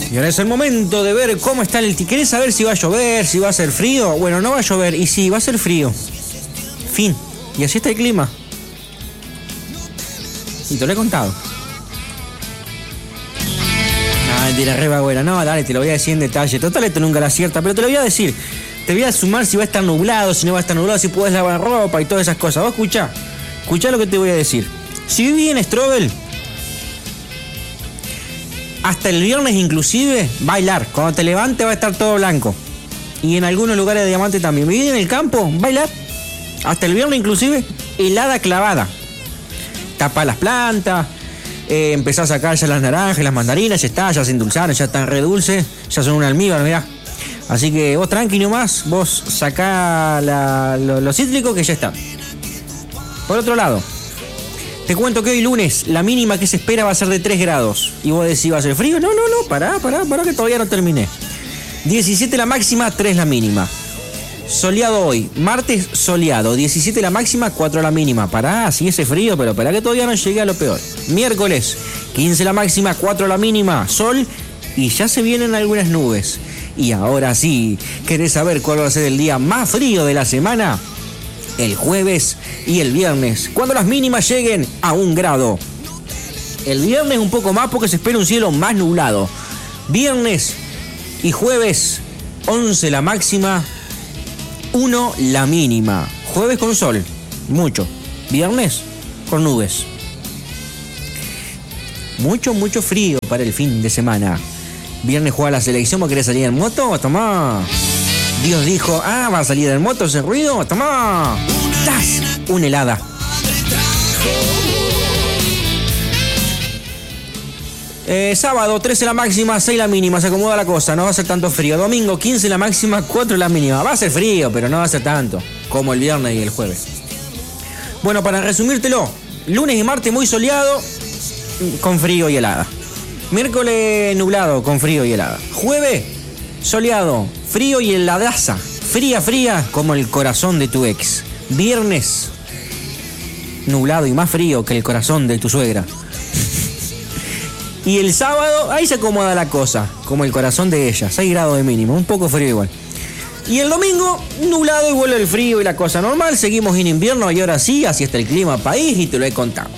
Y ahora es el momento de ver cómo está el... ¿Querés saber si va a llover, si va a ser frío? Bueno, no va a llover, y sí, va a ser frío. Fin. Y así está el clima. Y te lo he contado. Mentira, re bagüera. No, dale, te lo voy a decir en detalle. Total, esto nunca la acierta, pero te lo voy a decir. Te voy a sumar si va a estar nublado, si no va a estar nublado, si puedes lavar ropa y todas esas cosas. Vos escuchá lo que te voy a decir. Si vivís en Strobel, hasta el viernes inclusive, bailar. Cuando te levantes va a estar todo blanco. Y en algunos lugares de Diamante también. Vivís en el campo, bailar. Hasta el viernes inclusive, helada clavada. Tapa las plantas. Empezás a sacar ya las naranjas, las mandarinas, ya se endulzaron, ya están re dulces, ya son un almíbar, mirá. Así que vos tranqui nomás, vos sacá los cítricos que ya están. Por otro lado, te cuento que hoy lunes la mínima que se espera va a ser de 3 grados. Y vos decís, ¿va a ser frío? No, pará que todavía no terminé. 17 la máxima, 3 la mínima. Soleado hoy, martes soleado, 17 la máxima, 4 la mínima. Pará, sí ese frío, pero pará que todavía no llegué a lo peor. Miércoles, 15 la máxima, 4 la mínima, sol y ya se vienen algunas nubes. Y ahora sí, ¿querés saber cuál va a ser el día más frío de la semana? El jueves y el viernes, cuando las mínimas lleguen a 1 grado. El viernes un poco más porque se espera un cielo más nublado. Viernes y jueves, 11 la máxima, 1 la mínima. Jueves con sol, mucho. Viernes con nubes. Mucho frío para el fin de semana. Viernes juega la selección, ¿vos querés salir en moto? Tomá. Dios dijo, ¿va a salir en moto ese ruido? Tomá. ¡Tas! Una helada. Sábado, 13 la máxima, 6 la mínima, se acomoda la cosa, no va a ser tanto frío. Domingo, 15 la máxima, 4 la mínima. Va a ser frío, pero no va a ser tanto como el viernes y el jueves. Bueno, para resumírtelo, lunes y martes muy soleado, con frío y helada. Miércoles nublado, con frío y helada. Jueves, soleado, frío y heladaza. Fría, como el corazón de tu ex. Viernes, nublado y más frío que el corazón de tu suegra. Y el sábado, ahí se acomoda la cosa, como el corazón de ella, 6 grados de mínimo, un poco frío igual. Y el domingo, nublado y vuelve el frío y la cosa normal, seguimos en invierno y ahora sí, así está el clima país y te lo he contado.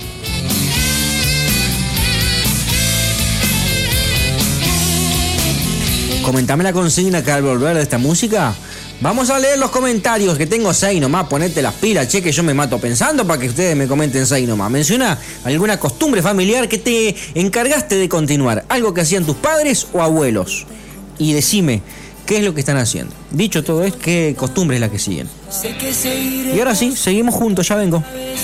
Comentame la consigna que al volver de esta música. Vamos a leer los comentarios, que tengo 6 nomás, ponete las pilas, che, que yo me mato pensando para que ustedes me comenten 6 nomás. Menciona alguna costumbre familiar que te encargaste de continuar, algo que hacían tus padres o abuelos. Y decime, ¿qué es lo que están haciendo? Dicho todo esto, ¿qué costumbre es la que siguen? Y ahora sí, seguimos juntos, ya vengo.